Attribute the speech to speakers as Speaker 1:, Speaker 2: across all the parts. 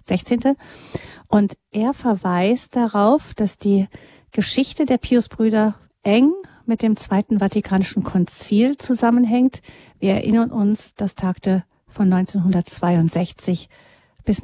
Speaker 1: XVI. Und er verweist darauf, dass die Geschichte der Piusbrüder eng mit dem Zweiten Vatikanischen Konzil zusammenhängt. Wir erinnern uns, das tagte von 1962 bis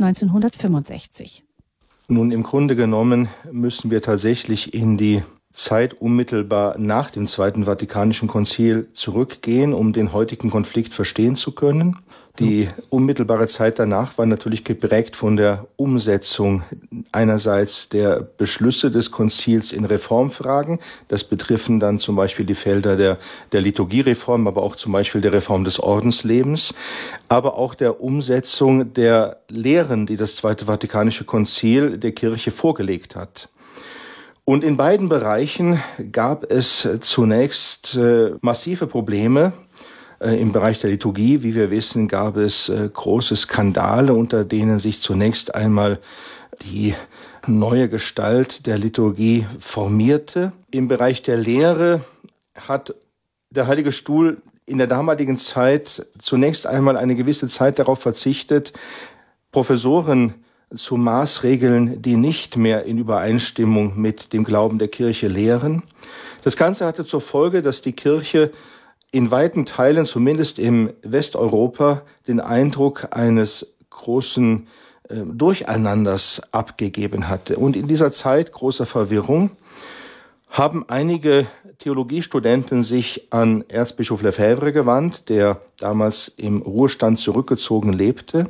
Speaker 1: 1965.
Speaker 2: Nun, im Grunde genommen müssen wir tatsächlich in die Zeit unmittelbar nach dem Zweiten Vatikanischen Konzil zurückgehen, um den heutigen Konflikt verstehen zu können. Die unmittelbare Zeit danach war natürlich geprägt von der Umsetzung einerseits der Beschlüsse des Konzils in Reformfragen. Das betreffen dann zum Beispiel die Felder der Liturgiereform, aber auch zum Beispiel der Reform des Ordenslebens, aber auch der Umsetzung der Lehren, die das Zweite Vatikanische Konzil der Kirche vorgelegt hat. Und in beiden Bereichen gab es zunächst massive Probleme. Im Bereich der Liturgie, wie wir wissen, gab es große Skandale, unter denen sich zunächst einmal die neue Gestalt der Liturgie formierte. Im Bereich der Lehre hat der Heilige Stuhl in der damaligen Zeit zunächst einmal eine gewisse Zeit darauf verzichtet, Professoren zu Maßregeln, die nicht mehr in Übereinstimmung mit dem Glauben der Kirche lehren. Das Ganze hatte zur Folge, dass die Kirche in weiten Teilen, zumindest im Westeuropa, den Eindruck eines großen Durcheinanders abgegeben hatte. Und in dieser Zeit großer Verwirrung haben einige Theologiestudenten sich an Erzbischof Lefebvre gewandt, der damals im Ruhestand zurückgezogen lebte.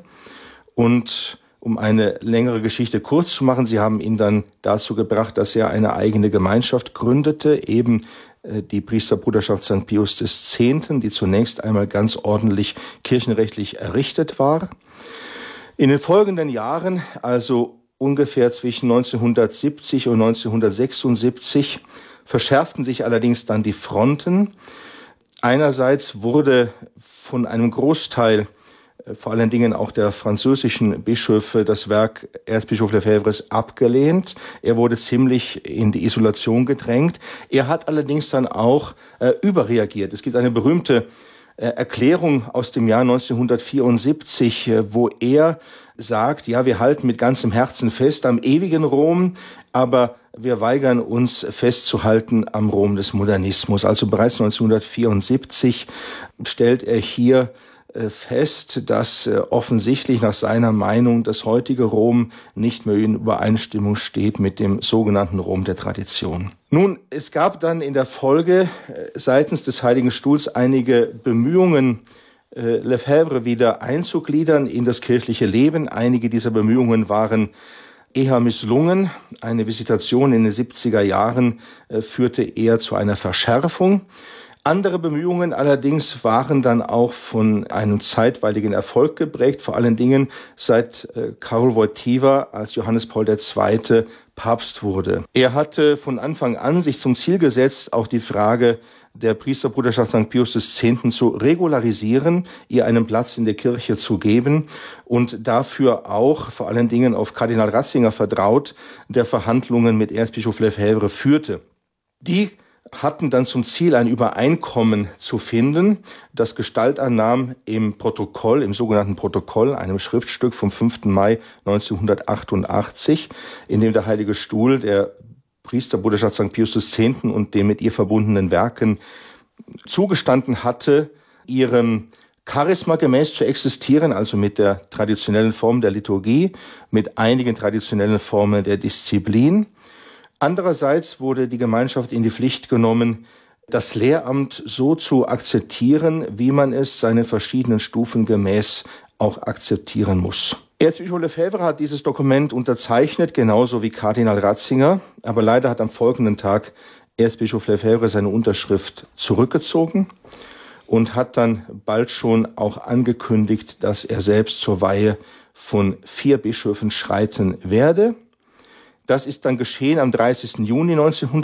Speaker 2: Und um eine längere Geschichte kurz zu machen, sie haben ihn dann dazu gebracht, dass er eine eigene Gemeinschaft gründete, eben die Priesterbruderschaft St. Pius X., die zunächst einmal ganz ordentlich kirchenrechtlich errichtet war. In den folgenden Jahren, also ungefähr zwischen 1970 und 1976, verschärften sich allerdings dann die Fronten. Einerseits wurde von einem Großteil, vor allen Dingen auch der französischen Bischöfe, das Werk Erzbischof Lefebvres abgelehnt. Er wurde ziemlich in die Isolation gedrängt. Er hat allerdings dann auch überreagiert. Es gibt eine berühmte Erklärung aus dem Jahr 1974, wo er sagt, ja, wir halten mit ganzem Herzen fest am ewigen Rom, aber wir weigern uns festzuhalten am Rom des Modernismus. Also bereits 1974 stellt er hier fest, dass offensichtlich nach seiner Meinung das heutige Rom nicht mehr in Übereinstimmung steht mit dem sogenannten Rom der Tradition. Nun, es gab dann in der Folge seitens des Heiligen Stuhls einige Bemühungen, Lefebvre wieder einzugliedern in das kirchliche Leben. Einige dieser Bemühungen waren eher misslungen. Eine Visitation in den 70er Jahren führte eher zu einer Verschärfung. Andere Bemühungen allerdings waren dann auch von einem zeitweiligen Erfolg geprägt, vor allen Dingen seit Karol Wojtyła als Johannes Paul II. Papst wurde. Er hatte von Anfang an sich zum Ziel gesetzt, auch die Frage der Priesterbruderschaft St. Pius X. zu regularisieren, ihr einen Platz in der Kirche zu geben und dafür auch vor allen Dingen auf Kardinal Ratzinger vertraut, der Verhandlungen mit Erzbischof Lefebvre führte. Die hatten dann zum Ziel, ein Übereinkommen zu finden, das Gestalt annahm im Protokoll, im sogenannten Protokoll, einem Schriftstück vom 5. Mai 1988, in dem der Heilige Stuhl der Priesterbruderschaft St. Pius X. und den mit ihr verbundenen Werken zugestanden hatte, ihrem Charisma gemäß zu existieren, also mit der traditionellen Form der Liturgie, mit einigen traditionellen Formen der Disziplin. Andererseits wurde die Gemeinschaft in die Pflicht genommen, das Lehramt so zu akzeptieren, wie man es seinen verschiedenen Stufen gemäß auch akzeptieren muss. Erzbischof Lefebvre hat dieses Dokument unterzeichnet, genauso wie Kardinal Ratzinger, aber leider hat am folgenden Tag Erzbischof Lefebvre seine Unterschrift zurückgezogen und hat dann bald schon auch angekündigt, dass er selbst zur Weihe von 4 Bischöfen schreiten werde. Das ist dann geschehen am 30. Juni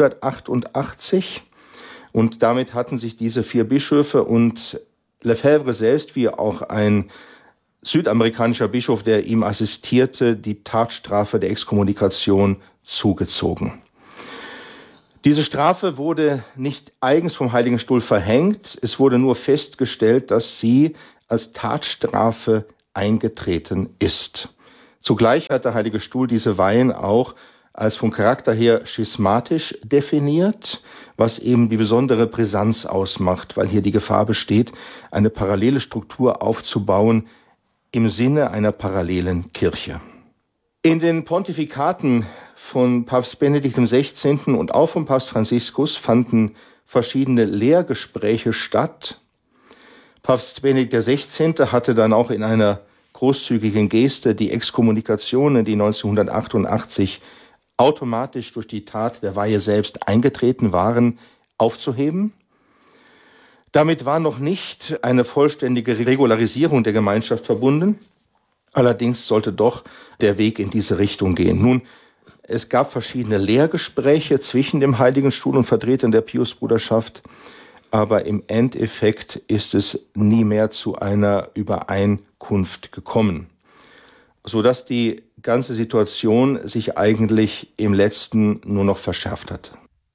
Speaker 2: 1988 und damit hatten sich diese 4 Bischöfe und Lefebvre selbst, wie auch ein südamerikanischer Bischof, der ihm assistierte, die Tatstrafe der Exkommunikation zugezogen. Diese Strafe wurde nicht eigens vom Heiligen Stuhl verhängt, es wurde nur festgestellt, dass sie als Tatstrafe eingetreten ist. Zugleich hat der Heilige Stuhl diese Weihen auch als vom Charakter her schismatisch definiert, was eben die besondere Brisanz ausmacht, weil hier die Gefahr besteht, eine parallele Struktur aufzubauen im Sinne einer parallelen Kirche. In den Pontifikaten von Papst Benedikt XVI. Und auch von Papst Franziskus fanden verschiedene Lehrgespräche statt. Papst Benedikt XVI. Hatte dann auch in einer großzügigen Geste die Exkommunikationen, die 1988 automatisch durch die Tat der Weihe selbst eingetreten waren, aufzuheben. Damit war noch nicht eine vollständige Regularisierung der Gemeinschaft verbunden. Allerdings sollte doch der Weg in diese Richtung gehen. Nun, es gab verschiedene Lehrgespräche zwischen dem Heiligen Stuhl und Vertretern der Piusbruderschaft, aber im Endeffekt ist es nie mehr zu einer Übereinkunft gekommen, sodass die ganze Situation sich eigentlich im Letzten nur noch verschärft hat.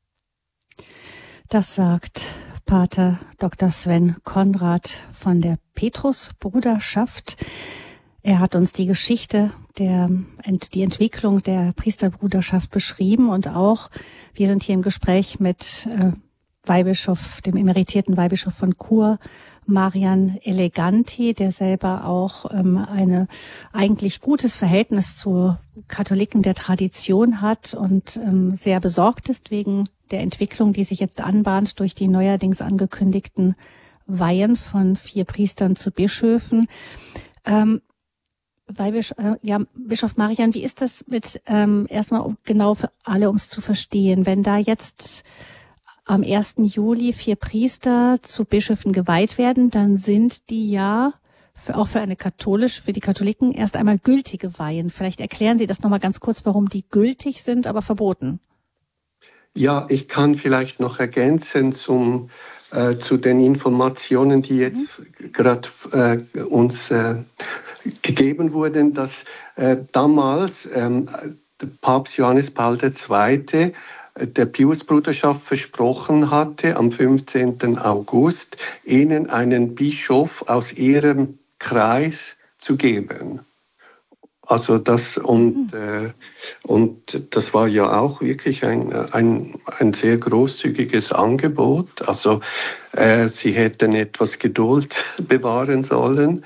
Speaker 1: Das sagt Pater Dr. Sven Konrad von der Petrusbruderschaft. Er hat uns die Geschichte die Entwicklung der Priesterbruderschaft beschrieben und auch, wir sind hier im Gespräch mit Weihbischof, dem emeritierten Weihbischof von Chur, Marian Eleganti, der selber auch ein eigentlich gutes Verhältnis zu Katholiken der Tradition hat und sehr besorgt ist wegen der Entwicklung, die sich jetzt anbahnt durch die neuerdings angekündigten Weihen von 4 Priestern zu Bischöfen. Bischof Marian, wie ist das mit, erstmal genau für alle, um es zu verstehen, wenn da jetzt am 1. Juli 4 Priester zu Bischöfen geweiht werden, dann sind die ja auch für die Katholiken erst einmal gültige Weihen. Vielleicht erklären Sie das nochmal ganz kurz, warum die gültig sind, aber verboten.
Speaker 3: Ja, ich kann vielleicht noch ergänzen zu den Informationen, die jetzt gerade uns gegeben wurden, dass damals Papst Johannes Paul II. Der Piusbruderschaft versprochen hatte, am 15. August ihnen einen Bischof aus ihrem Kreis zu geben. Also das und das war ja auch wirklich ein sehr großzügiges Angebot. Also sie hätten etwas Geduld bewahren sollen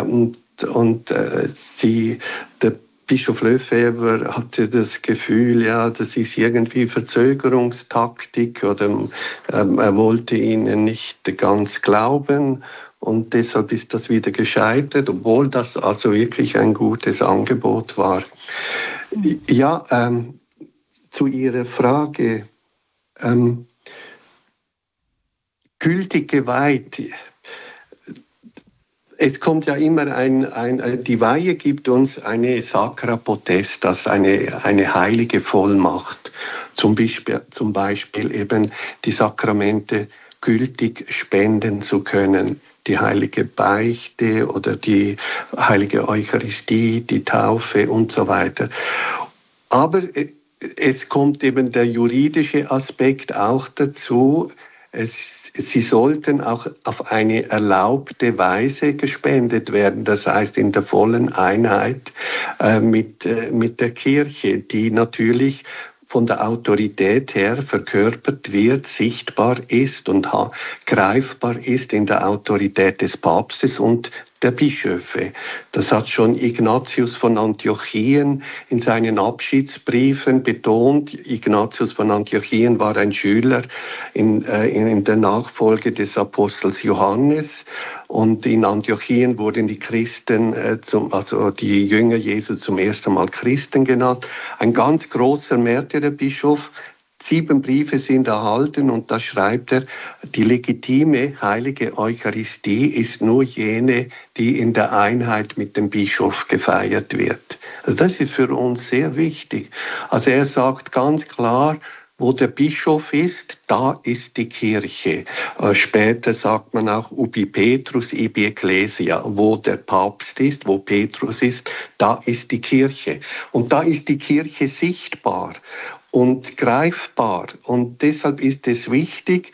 Speaker 3: der Bischof Lefebvre hatte das Gefühl, ja, das ist irgendwie Verzögerungstaktik oder er wollte ihnen nicht ganz glauben und deshalb ist das wieder gescheitert, obwohl das also wirklich ein gutes Angebot war. Ja, zu Ihrer Frage, gültig geweiht. Es kommt ja immer die Weihe gibt uns eine Sacra Potestas, eine heilige Vollmacht. Zum Beispiel eben die Sakramente gültig spenden zu können. Die heilige Beichte oder die heilige Eucharistie, die Taufe und so weiter. Aber es kommt eben der juridische Aspekt auch dazu. Sie sollten auch auf eine erlaubte Weise gespendet werden, das heißt in der vollen Einheit mit der Kirche, die natürlich von der Autorität her verkörpert wird, sichtbar ist und greifbar ist in der Autorität des Papstes und der Bischöfe. Das hat schon Ignatius von Antiochien in seinen Abschiedsbriefen betont. Ignatius von Antiochien war ein Schüler in der Nachfolge des Apostels Johannes. Und in Antiochien wurden die Christen, also die Jünger Jesu zum ersten Mal Christen genannt. Ein ganz großer Märtyrerbischof. 7 Briefe sind erhalten und da schreibt er, die legitime heilige Eucharistie ist nur jene, die in der Einheit mit dem Bischof gefeiert wird. Also das ist für uns sehr wichtig. Also er sagt ganz klar, wo der Bischof ist, da ist die Kirche. Später sagt man auch, ubi Petrus, ibi Ecclesia. Wo der Papst ist, wo Petrus ist, da ist die Kirche. Und da ist die Kirche sichtbar und greifbar. Und deshalb ist es wichtig,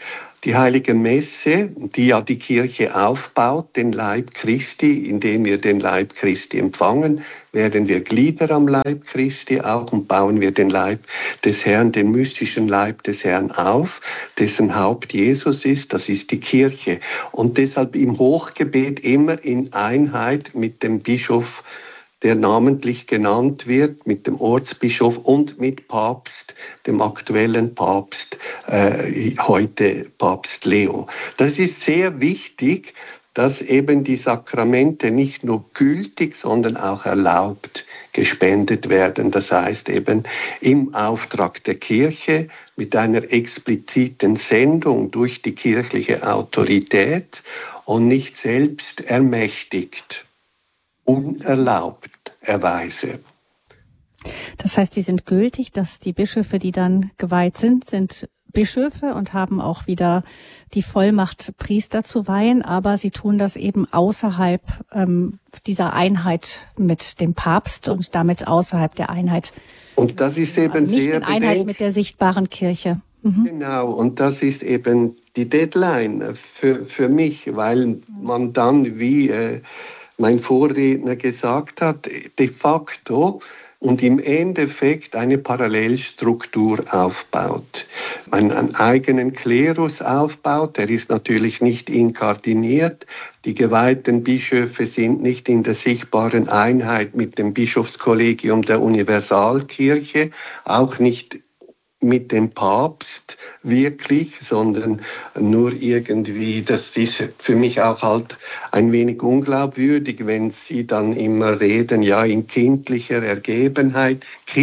Speaker 3: Die Heilige Messe, die ja die Kirche aufbaut, den Leib Christi, indem wir den Leib Christi empfangen, werden wir Glieder am Leib Christi auch und bauen wir den Leib des Herrn, den mystischen Leib des Herrn auf, dessen Haupt Jesus ist, das ist die Kirche. Und deshalb im Hochgebet immer in Einheit mit dem Bischof, der namentlich genannt wird, mit dem Ortsbischof und mit Papst, dem aktuellen Papst, heute Papst Leo. Das ist sehr wichtig, dass eben die Sakramente nicht nur gültig, sondern auch erlaubt gespendet werden. Das heißt eben im Auftrag der Kirche mit einer expliziten Sendung durch die kirchliche Autorität und nicht selbst ermächtigt, unerlaubterweise.
Speaker 1: Das heißt, die sind gültig, dass die Bischöfe, die dann geweiht sind Bischöfe und haben auch wieder die Vollmacht, Priester zu weihen, aber sie tun das eben außerhalb dieser Einheit mit dem Papst und damit außerhalb der Einheit.
Speaker 3: Und das ist eben
Speaker 1: also nicht
Speaker 3: sehr
Speaker 1: in Einheit mit der sichtbaren Kirche. Mhm.
Speaker 3: Genau, und das ist eben die Deadline für mich, weil man dann, wie mein Vorredner gesagt hat, de facto und im Endeffekt eine Parallelstruktur aufbaut. Einen eigenen Klerus aufbaut, der ist natürlich nicht inkardiniert. Die geweihten Bischöfe sind nicht in der sichtbaren Einheit mit dem Bischofskollegium der Universalkirche, auch nicht mit dem Papst wirklich, sondern nur irgendwie, das ist für mich auch halt ein wenig unglaubwürdig, wenn Sie dann immer reden, ja, in kindliche Ergebenheit,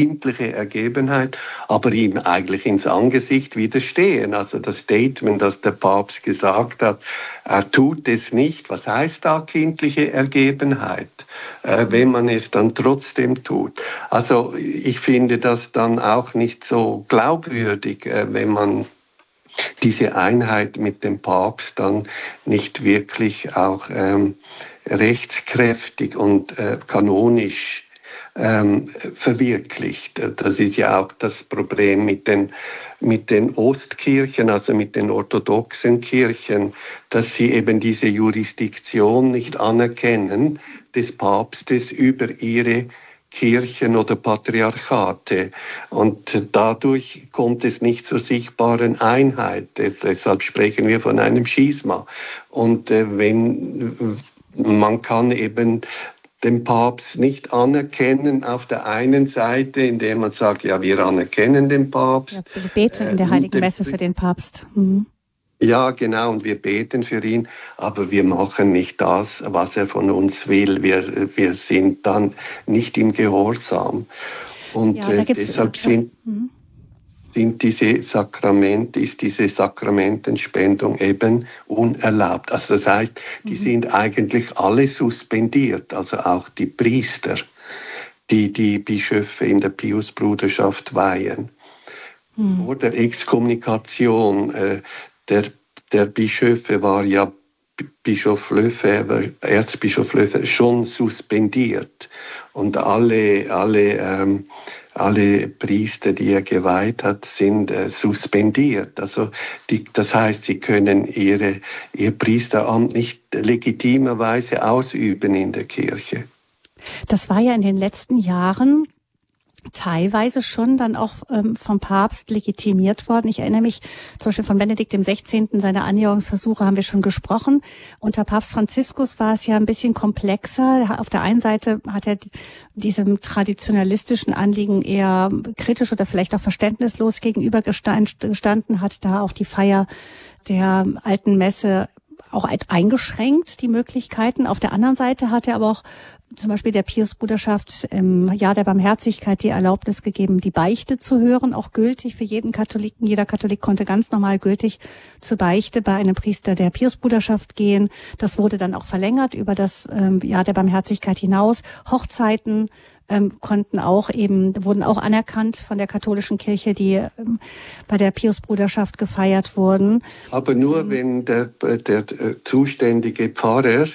Speaker 3: aber ihm eigentlich ins Angesicht widerstehen. Also das Statement, das der Papst gesagt hat, er tut es nicht. Was heißt da kindliche Ergebenheit, wenn man es dann trotzdem tut? Also ich finde das dann auch nicht so glaubwürdig, wenn man diese Einheit mit dem Papst dann nicht wirklich auch rechtskräftig und kanonisch verwirklicht. Das ist ja auch das Problem mit den Ostkirchen, also mit den orthodoxen Kirchen, dass sie eben diese Jurisdiktion nicht anerkennen des Papstes über ihre Kirchen oder Patriarchate. Und dadurch kommt es nicht zur sichtbaren Einheit. Deshalb sprechen wir von einem Schisma. Und wenn man kann eben den Papst nicht anerkennen auf der einen Seite, indem man sagt, ja, wir anerkennen den Papst. Ja,
Speaker 1: wir beten in der Heiligen Messe für den Papst. Mhm.
Speaker 3: Ja, genau, und wir beten für ihn, aber wir machen nicht das, was er von uns will. Wir sind dann nicht im Gehorsam. Und ja, deshalb ist diese Sakramentenspendung eben unerlaubt. Also das heißt, die sind eigentlich alle suspendiert, also auch die Priester, die Bischöfe in der Piusbruderschaft weihen. Vor der Exkommunikation der Bischöfe war ja Erzbischof Lefebvre schon suspendiert und alle Priester, die er geweiht hat, sind suspendiert. Also das heißt, sie können ihr Priesteramt nicht legitimerweise ausüben in der Kirche.
Speaker 1: Das war ja in den letzten Jahren teilweise schon dann auch vom Papst legitimiert worden. Ich erinnere mich zum Beispiel von Benedikt XVI., seine Annäherungsversuche haben wir schon gesprochen. Unter Papst Franziskus war es ja ein bisschen komplexer. Auf der einen Seite hat er diesem traditionalistischen Anliegen eher kritisch oder vielleicht auch verständnislos gegenübergestanden, hat da auch die Feier der alten Messe auch eingeschränkt, die Möglichkeiten. Auf der anderen Seite hat er aber auch zum Beispiel der Piusbruderschaft im Jahr der Barmherzigkeit die Erlaubnis gegeben, die Beichte zu hören, auch gültig für jeden Katholiken. Jeder Katholik konnte ganz normal gültig zur Beichte bei einem Priester der Piusbruderschaft gehen. Das wurde dann auch verlängert über das Jahr der Barmherzigkeit hinaus. Hochzeiten wurden auch anerkannt von der katholischen Kirche, die bei der Piusbruderschaft gefeiert wurden.
Speaker 3: Aber nur wenn der zuständige Pfarrer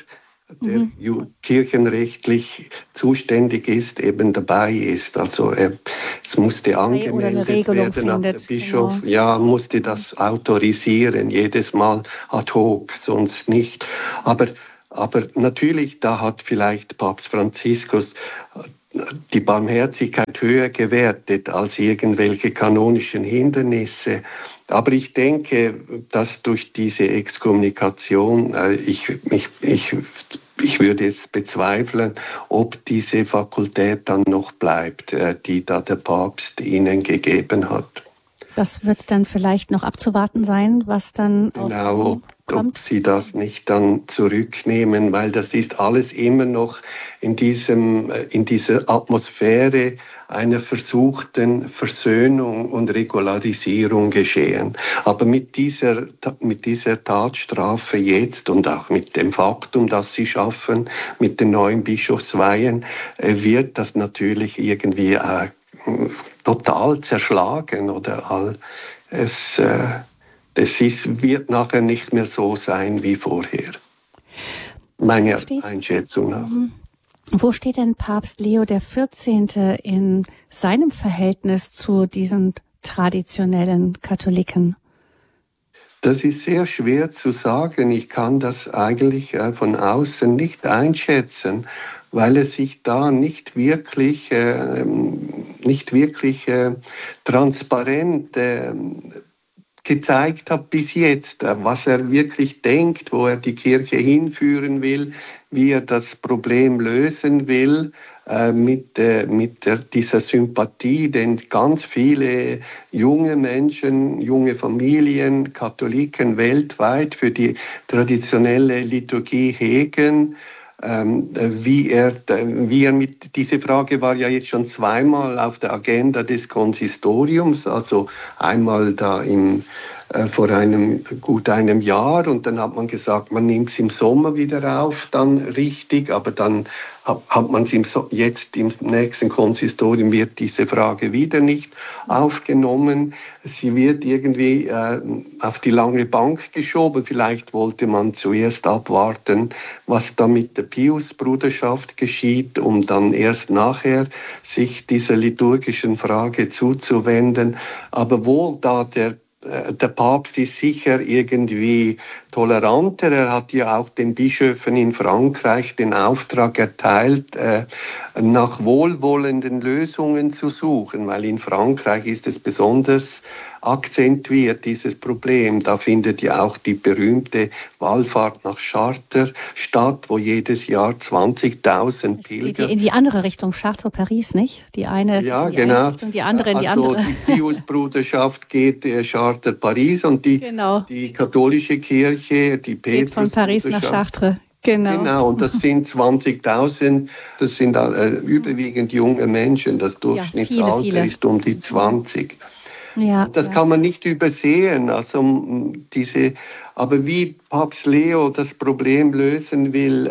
Speaker 3: der kirchenrechtlich zuständig ist, eben dabei ist. Also es musste angemeldet werden, aber der Bischof musste das autorisieren, jedes Mal ad hoc, sonst nicht. Aber natürlich, da hat vielleicht Papst Franziskus die Barmherzigkeit höher gewertet als irgendwelche kanonischen Hindernisse. Aber ich denke, dass durch diese Exkommunikation, ich würde es bezweifeln, ob diese Fakultät dann noch bleibt, die da der Papst ihnen gegeben hat.
Speaker 1: Das wird dann vielleicht noch abzuwarten sein, was dann
Speaker 3: kommt. Ob sie das nicht dann zurücknehmen, weil das ist alles immer noch in dieser Atmosphäre einer versuchten Versöhnung und Regularisierung geschehen. Aber mit dieser Tatstrafe jetzt und auch mit dem Faktum, dass sie schaffen, mit den neuen Bischofsweihen, wird das natürlich irgendwie total zerschlagen oder wird nachher nicht mehr so sein wie vorher. Meiner Einschätzung nach.
Speaker 1: Wo steht denn Papst Leo XIV. In seinem Verhältnis zu diesen traditionellen Katholiken?
Speaker 3: Das ist sehr schwer zu sagen. Ich kann das eigentlich von außen nicht einschätzen, weil es sich da nicht wirklich transparent gezeigt hat bis jetzt, was er wirklich denkt, wo er die Kirche hinführen will, wie er das Problem lösen will mit dieser Sympathie, denn ganz viele junge Menschen, junge Familien, Katholiken weltweit für die traditionelle Liturgie hegen. Diese Frage war ja jetzt schon zweimal auf der Agenda des Konsistoriums, also einmal da vor gut einem Jahr und dann hat man gesagt, man nimmt es im Sommer wieder auf, dann richtig, aber dann hat man es jetzt im nächsten Konsistorium wird diese Frage wieder nicht aufgenommen. Sie wird irgendwie auf die lange Bank geschoben. Vielleicht wollte man zuerst abwarten, was da mit der Pius-Bruderschaft geschieht, um dann erst nachher sich dieser liturgischen Frage zuzuwenden. Aber wohl da der Papst ist sicher irgendwie toleranter. Er hat ja auch den Bischöfen in Frankreich den Auftrag erteilt, nach wohlwollenden Lösungen zu suchen, weil in Frankreich ist es besonders akzentuiert, dieses Problem. Da findet ja auch die berühmte Wallfahrt nach Chartres statt, wo jedes Jahr 20.000 Pilger...
Speaker 1: In die andere Richtung, Chartres, Paris, nicht? Die eine,
Speaker 3: ja,
Speaker 1: die
Speaker 3: genau.
Speaker 1: Eine Richtung, die andere in die andere.
Speaker 3: Die Pius-Bruderschaft geht Chartres, Paris und die katholische Kirche, die
Speaker 1: geht von Paris nach Chartres.
Speaker 3: Genau, und das sind 20.000, das sind überwiegend junge Menschen. Das Durchschnittsalter ist um die 20.
Speaker 1: Ja,
Speaker 3: das kann man nicht übersehen. Also aber wie Papst Leo das Problem lösen will,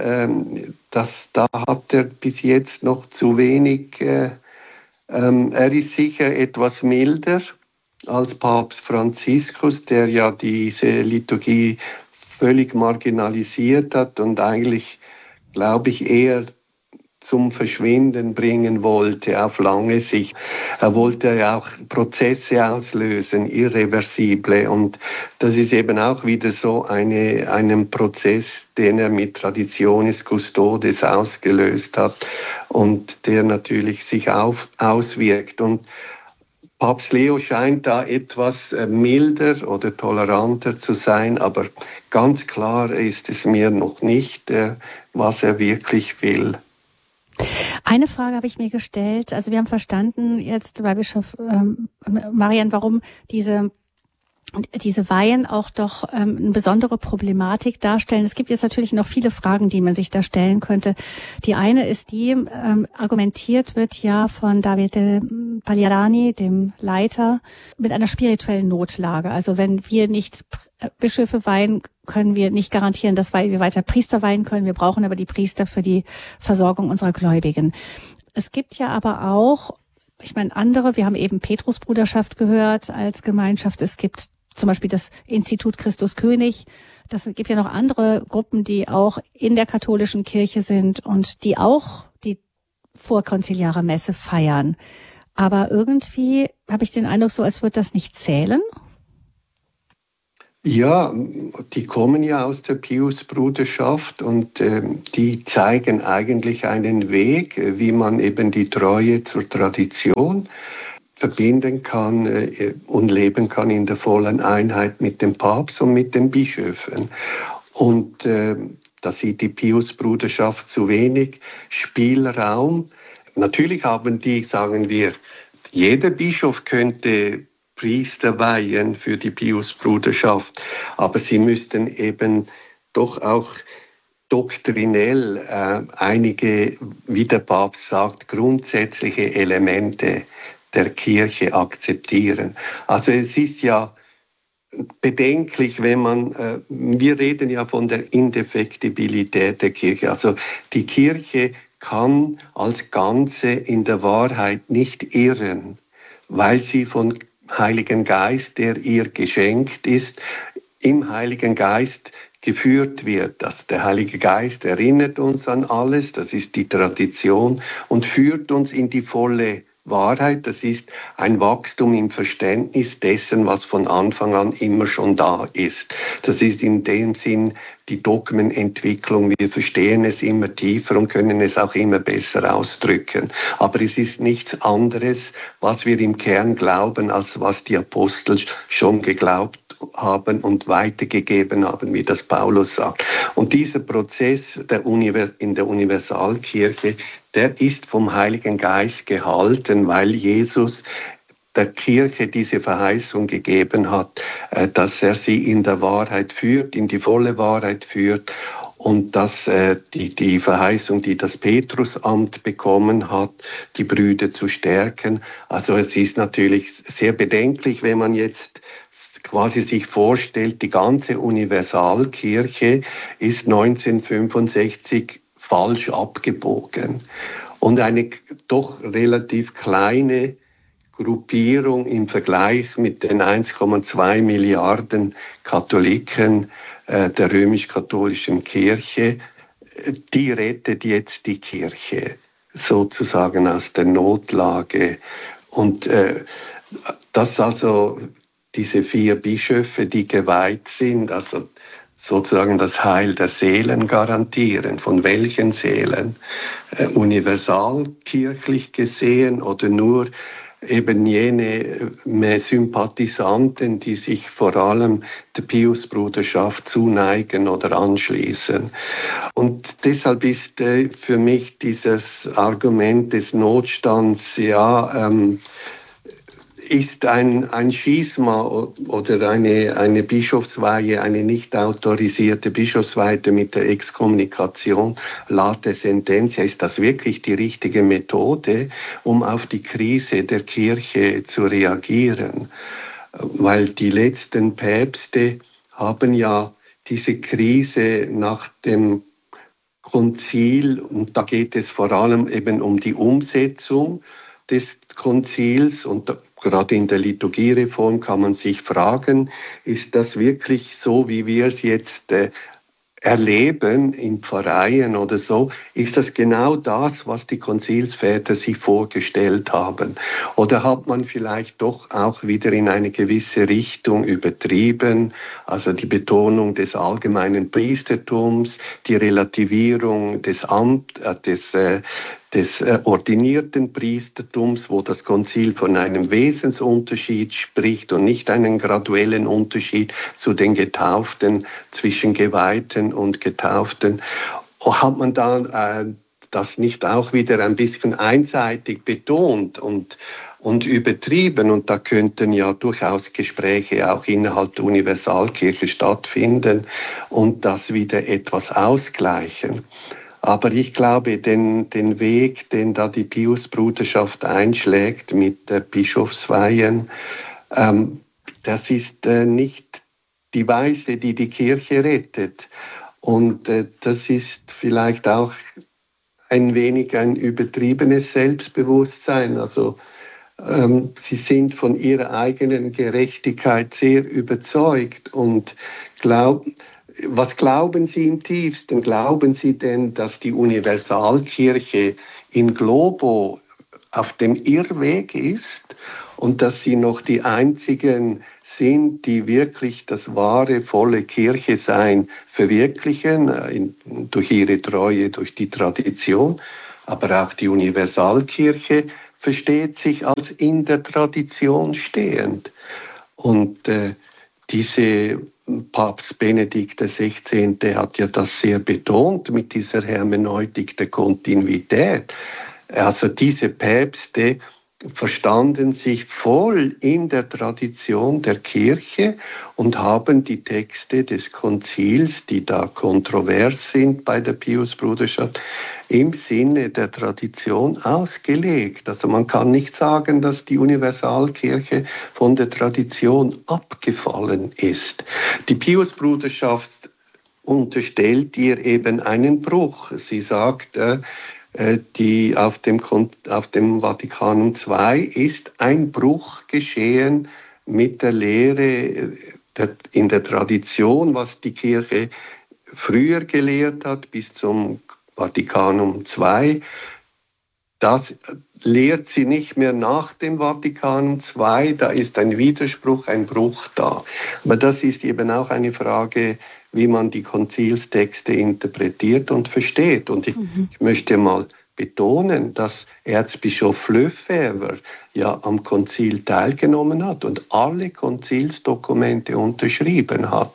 Speaker 3: da hat er bis jetzt noch zu wenig. Er ist sicher etwas milder als Papst Franziskus, der ja diese Liturgie völlig marginalisiert hat und eigentlich, glaube ich, eher zum Verschwinden bringen wollte auf lange Sicht. Er wollte ja auch Prozesse auslösen, irreversible. Und das ist eben auch wieder so einen Prozess, den er mit Traditionis Custodes ausgelöst hat und der natürlich sich auswirkt. Und Papst Leo scheint da etwas milder oder toleranter zu sein, aber ganz klar ist es mir noch nicht, was er wirklich will.
Speaker 1: Eine Frage habe ich mir gestellt. Also wir haben verstanden jetzt bei Bischof Marian, warum diese Weihen auch doch eine besondere Problematik darstellen. Es gibt jetzt natürlich noch viele Fragen, die man sich da stellen könnte. Die eine ist die, argumentiert wird ja von Davide Pagliarani, dem Leiter, mit einer spirituellen Notlage. Also wenn wir nicht Bischöfe weihen, können wir nicht garantieren, dass wir weiter Priester weihen können. Wir brauchen aber die Priester für die Versorgung unserer Gläubigen. Es gibt ja aber auch, wir haben eben Petrusbruderschaft gehört als Gemeinschaft. Es gibt zum Beispiel das Institut Christus König. Das gibt ja noch andere Gruppen, die auch in der katholischen Kirche sind und die auch die vorkonziliare Messe feiern. Aber irgendwie habe ich den Eindruck, so als würde das nicht zählen.
Speaker 3: Ja, die kommen ja aus der Pius-Bruderschaft und die zeigen eigentlich einen Weg, wie man eben die Treue zur Tradition verbinden kann und leben kann in der vollen Einheit mit dem Papst und mit den Bischöfen. Und da sieht die Pius-Bruderschaft zu wenig Spielraum. Natürlich haben die, sagen wir, jeder Bischof könnte Priester weihen für die Pius-Bruderschaft, aber sie müssten eben doch auch doktrinell einige, wie der Papst sagt, grundsätzliche Elemente der Kirche akzeptieren. Also es ist ja bedenklich, wenn man, wir reden ja von der Indefektibilität der Kirche, also die Kirche kann als Ganze in der Wahrheit nicht irren, weil sie von Heiligen Geist, der ihr geschenkt ist, im Heiligen Geist geführt wird. Dass der Heilige Geist erinnert uns an alles, das ist die Tradition, und führt uns in die volle Wahrheit. Das ist ein Wachstum im Verständnis dessen, was von Anfang an immer schon da ist. Das ist in dem Sinn die Dogmenentwicklung. Wir verstehen es immer tiefer und können es auch immer besser ausdrücken. Aber es ist nichts anderes, was wir im Kern glauben, als was die Apostel schon geglaubt haben und weitergegeben haben, wie das Paulus sagt. Und dieser Prozess in der Universalkirche, der ist vom Heiligen Geist gehalten, weil Jesus der Kirche diese Verheißung gegeben hat, dass er sie in der Wahrheit führt, in die volle Wahrheit führt, und dass die Verheißung, die das Petrusamt bekommen hat, die Brüder zu stärken. Also es ist natürlich sehr bedenklich, wenn man jetzt quasi sich vorstellt, die ganze Universalkirche ist 1965 falsch abgebogen. Und eine doch relativ kleine Gruppierung im Vergleich mit den 1,2 Milliarden Katholiken der römisch-katholischen Kirche, die rettet jetzt die Kirche sozusagen aus der Notlage. Und das also diese 4 Bischöfe, die geweiht sind, also sozusagen das Heil der Seelen garantieren. Von welchen Seelen? Universalkirchlich gesehen oder nur eben jene Sympathisanten, die sich vor allem der Pius-Bruderschaft zuneigen oder anschließen. Und deshalb ist für mich dieses Argument des Notstands, ist ein Schisma oder eine Bischofsweihe, eine nicht autorisierte Bischofsweihe mit der Exkommunikation late sententia, ist das wirklich die richtige Methode, um auf die Krise der Kirche zu reagieren? Weil die letzten Päpste haben ja diese Krise nach dem Konzil, und da geht es vor allem eben um die Umsetzung des Konzils, und gerade in der Liturgiereform kann man sich fragen, ist das wirklich so, wie wir es jetzt erleben in Pfarreien oder so? Ist das genau das, was die Konzilsväter sich vorgestellt haben? Oder hat man vielleicht doch auch wieder in eine gewisse Richtung übertrieben? Also die Betonung des allgemeinen Priestertums, die Relativierung des des ordinierten Priestertums, wo das Konzil von einem Wesensunterschied spricht und nicht einen graduellen Unterschied zu den Getauften, zwischen Geweihten und Getauften. Hat man da das nicht auch wieder ein bisschen einseitig betont und übertrieben? Und da könnten ja durchaus Gespräche auch innerhalb der Universalkirche stattfinden und das wieder etwas ausgleichen. Aber ich glaube, den Weg, den da die Pius-Bruderschaft einschlägt mit der Bischofsweihen, das ist nicht die Weise, die die Kirche rettet. Und das ist vielleicht auch ein wenig ein übertriebenes Selbstbewusstsein. Also Sie sind von ihrer eigenen Gerechtigkeit sehr überzeugt und was glauben Sie im tiefsten? Glauben Sie denn, dass die Universalkirche in globo auf dem Irrweg ist und dass sie noch die einzigen sind, die wirklich das wahre, volle Kirche-Sein verwirklichen, durch ihre Treue, durch die Tradition? Aber auch die Universalkirche versteht sich als in der Tradition stehend. Und diese Papst Benedikt XVI. Hat ja das sehr betont mit dieser Hermeneutik der Kontinuität. Also diese Päpste verstanden sich voll in der Tradition der Kirche und haben die Texte des Konzils, die da kontrovers sind bei der Piusbruderschaft, im Sinne der Tradition ausgelegt. Also man kann nicht sagen, dass die Universalkirche von der Tradition abgefallen ist. Die Piusbruderschaft unterstellt ihr eben einen Bruch. Sie sagt, die auf dem Vatikanum II ist ein Bruch geschehen mit der Lehre in der Tradition, was die Kirche früher gelehrt hat bis zum Vatikanum II. Das lehrt sie nicht mehr nach dem Vatikanum II. Da ist ein Widerspruch, ein Bruch da. Aber das ist eben auch eine Frage, wie man die Konzilstexte interpretiert und versteht. Und ich möchte mal betonen, dass Erzbischof Lefebvre ja am Konzil teilgenommen hat und alle Konzilsdokumente unterschrieben hat.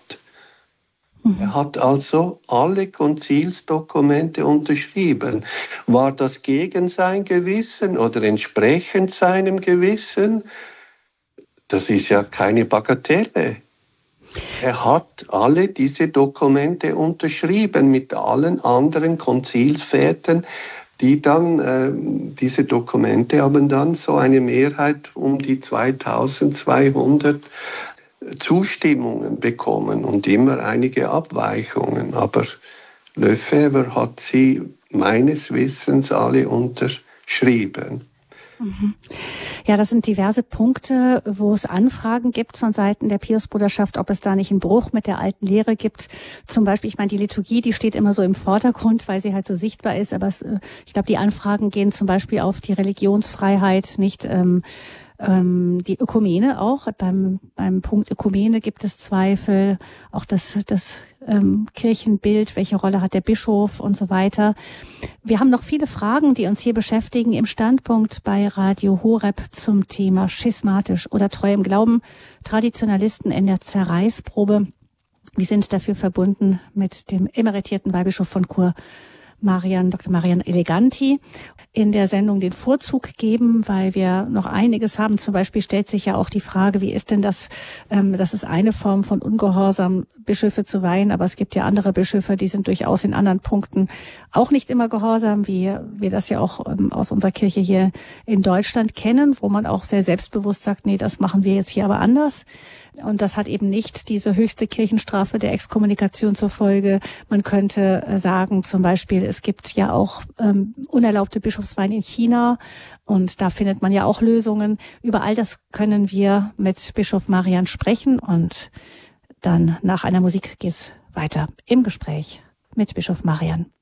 Speaker 3: Er hat also alle Konzilsdokumente unterschrieben. War das gegen sein Gewissen oder entsprechend seinem Gewissen? Das ist ja keine Bagatelle. Er hat alle diese Dokumente unterschrieben mit allen anderen Konzilsvätern, die dann, diese Dokumente haben dann so eine Mehrheit um die 2200 Zustimmungen bekommen und immer einige Abweichungen. Aber Lefebvre hat sie meines Wissens alle unterschrieben.
Speaker 1: Ja, das sind diverse Punkte, wo es Anfragen gibt von Seiten der Piusbruderschaft, ob es da nicht einen Bruch mit der alten Lehre gibt. Zum Beispiel, ich meine, die Liturgie, die steht immer so im Vordergrund, weil sie halt so sichtbar ist. Aber ich glaube, die Anfragen gehen zum Beispiel auf die Religionsfreiheit, nicht die Ökumene auch. Beim Punkt Ökumene gibt es Zweifel, auch das Kirchenbild, welche Rolle hat der Bischof und so weiter. Wir haben noch viele Fragen, die uns hier beschäftigen im Standpunkt bei Radio Horeb zum Thema schismatisch oder treu im Glauben, Traditionalisten in der Zerreißprobe. Wir sind dafür verbunden mit dem emeritierten Weihbischof von Chur, Dr. Marian Eleganti, in der Sendung den Vorzug geben, weil wir noch einiges haben. Zum Beispiel stellt sich ja auch die Frage, wie ist denn das, das ist eine Form von Ungehorsam, Bischöfe zu weihen, aber es gibt ja andere Bischöfe, die sind durchaus in anderen Punkten auch nicht immer gehorsam, wie wir das ja auch aus unserer Kirche hier in Deutschland kennen, wo man auch sehr selbstbewusst sagt, nee, das machen wir jetzt hier aber anders. Und das hat eben nicht diese höchste Kirchenstrafe der Exkommunikation zur Folge. Man könnte sagen, zum Beispiel, es gibt ja auch unerlaubte Bischofsweihen in China und da findet man ja auch Lösungen. Über all das können wir mit Bischof Marian sprechen und dann nach einer Musik geht's weiter im Gespräch mit Bischof Marian.